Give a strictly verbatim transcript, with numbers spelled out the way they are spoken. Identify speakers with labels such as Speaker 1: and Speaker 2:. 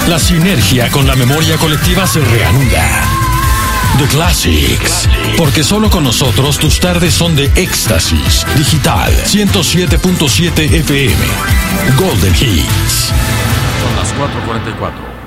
Speaker 1: La sinergia con la memoria colectiva se reanuda. The Classics. Porque solo con nosotros tus tardes son de éxtasis. Digital ciento siete punto siete F M. Golden Hits.
Speaker 2: Son las cuatro cuarenta y cuatro.